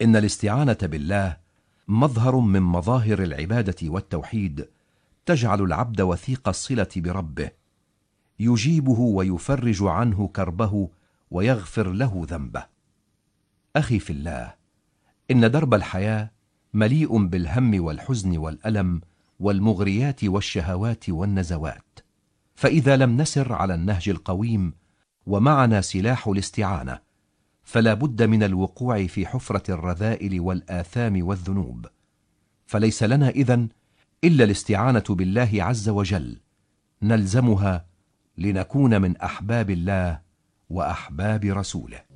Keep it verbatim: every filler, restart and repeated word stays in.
إن الاستعانة بالله مظهر من مظاهر العبادة والتوحيد، تجعل العبد وثيق الصلة بربه، يجيبه ويفرج عنه كربه ويغفر له ذنبه. أخي في الله، إن درب الحياة مليء بالهم والحزن والألم والمغريات والشهوات والنزوات، فإذا لم نسر على النهج القويم ومعنا سلاح الاستعانة، فلا بد من الوقوع في حفرة الرذائل والآثام والذنوب، فليس لنا إذن إلا الاستعانة بالله عز وجل، نلزمها لنكون من أحباب الله وأحباب رسوله.